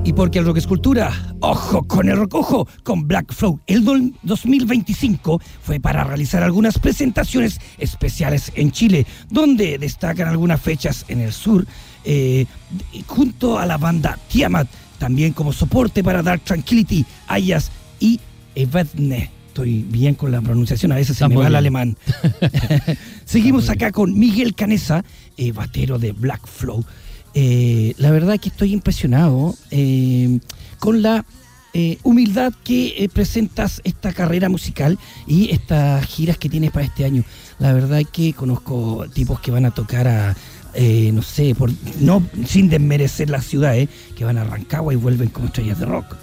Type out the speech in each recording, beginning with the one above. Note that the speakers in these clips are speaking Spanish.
Y porque el rock es cultura, ojo con el rock, ojo con Black Flow. El 2025 fue para realizar algunas presentaciones especiales en Chile, donde destacan algunas fechas en el sur, junto a la banda Tiamat, también como soporte para Dark Tranquillity, Ayas y Evedne. Estoy bien con la pronunciación, a veces se me va el alemán. Seguimos acá con Miguel Canesa, batero de Black Flow. La verdad que estoy impresionado con la humildad que presentas esta carrera musical y estas giras que tienes para este año. La verdad que conozco tipos que van a tocar no sé, sin desmerecer la ciudad, que van a Rancagua y vuelven como estrellas de rock.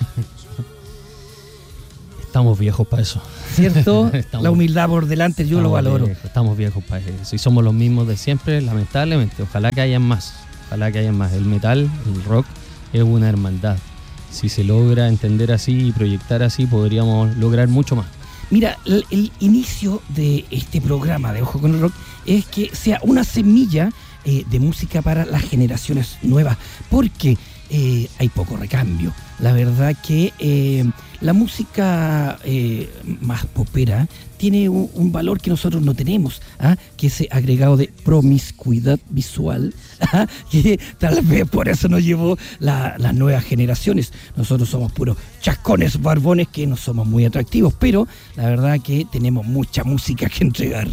Estamos viejos para eso. ¿Cierto? La humildad por delante, yo lo valoro. Estamos viejos para eso. Y somos los mismos de siempre, lamentablemente. Ojalá que hayan más. El metal, el rock, es una hermandad. Si se logra entender así y proyectar así, podríamos lograr mucho más. Mira, el inicio de este programa de Ojo con el Rock es que sea una semilla de música para las generaciones nuevas, porque hay poco recambio. La verdad que la música más popera tiene un valor que nosotros no tenemos, que ese agregado de promiscuidad visual, que tal vez por eso nos llevó las nuevas generaciones. Nosotros somos puros chascones barbones que no somos muy atractivos, pero la verdad que tenemos mucha música que entregar.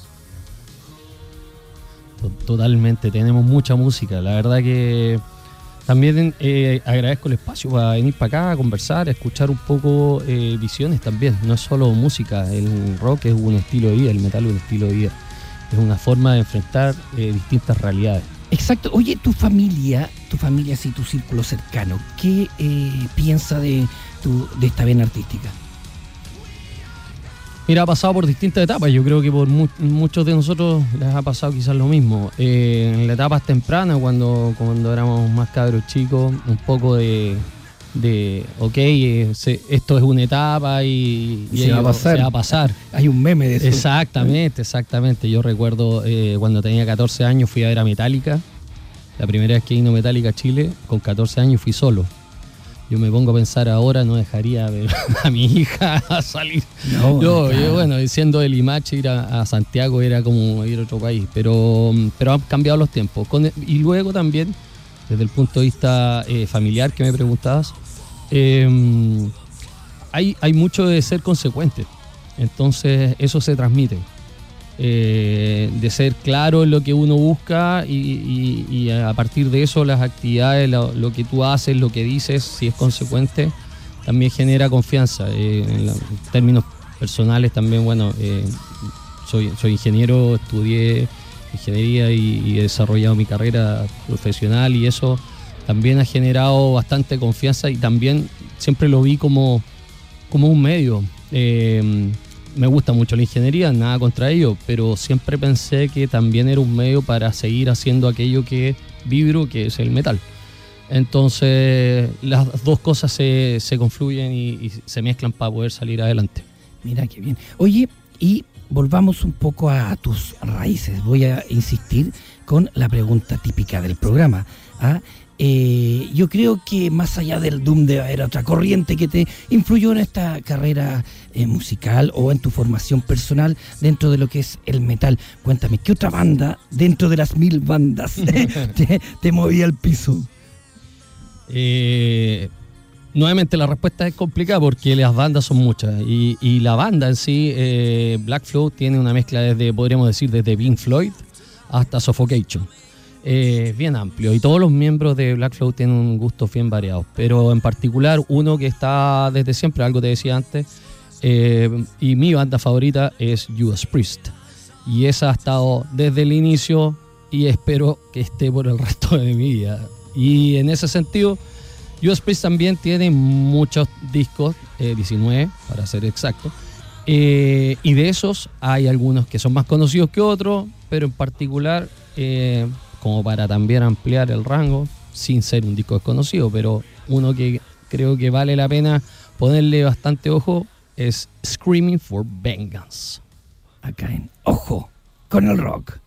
Totalmente, tenemos mucha música. La verdad que también agradezco el espacio para venir para acá a conversar, a escuchar un poco visiones también. No es solo música, el rock es un estilo de vida, el metal es un estilo de vida. Es una forma de enfrentar distintas realidades. Exacto. Oye, tu familia, sí, tu círculo cercano, ¿qué piensa de esta vena artística? Mira, ha pasado por distintas etapas. Yo creo que por muchos de nosotros les ha pasado quizás lo mismo. En las etapas tempranas, cuando éramos más cabros chicos, un poco de esto es una etapa y se va a pasar. Hay un meme de eso. Exactamente. Yo recuerdo cuando tenía 14 años fui a ver a Metallica. La primera vez que vino Metallica a Chile, con 14 años fui solo. Yo me pongo a pensar ahora, no dejaría a mi hija a salir. Yo, bueno, siendo de Limache, ir a Santiago era como ir a otro país, pero han cambiado los tiempos. Y luego también, desde el punto de vista familiar que me preguntabas, hay mucho de ser consecuente. Entonces eso se transmite. De ser claro en lo que uno busca y a partir de eso las actividades, lo que tú haces, lo que dices, si es consecuente, también genera confianza. En términos personales también, bueno, soy ingeniero, estudié ingeniería y he desarrollado mi carrera profesional y eso también ha generado bastante confianza y también siempre lo vi como un medio. Me gusta mucho la ingeniería, nada contra ello, pero siempre pensé que también era un medio para seguir haciendo aquello que vibro, que es el metal. Entonces las dos cosas se confluyen y se mezclan para poder salir adelante. Mira qué bien. Oye, y volvamos un poco a tus raíces. Voy a insistir con la pregunta típica del programa. Yo creo que más allá del doom debe haber otra corriente que te influyó en esta carrera musical o en tu formación personal dentro de lo que es el metal. Cuéntame, ¿qué otra banda dentro de las 1000 bandas te movía al piso? Nuevamente la respuesta es complicada porque las bandas son muchas y la banda en sí, Black Flow, tiene una mezcla podríamos decir, desde Pink Floyd hasta Suffocation. Bien amplio y todos los miembros de Black Flow tienen un gusto bien variado, pero en particular uno que está desde siempre, algo te decía antes, y mi banda favorita es Judas Priest y esa ha estado desde el inicio y espero que esté por el resto de mi vida. Y en ese sentido Judas Priest también tiene muchos discos, 19 para ser exacto, y de esos hay algunos que son más conocidos que otros, pero en particular como para también ampliar el rango, sin ser un disco desconocido, pero uno que creo que vale la pena ponerle bastante ojo es Screaming for Vengeance. Acá en Ojo con el Rock.